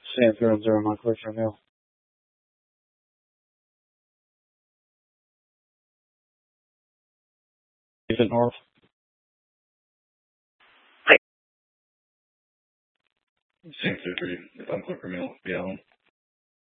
Sam 310, my clear for mail. Is it north? Sam 23, if I'm clear for mail, be on.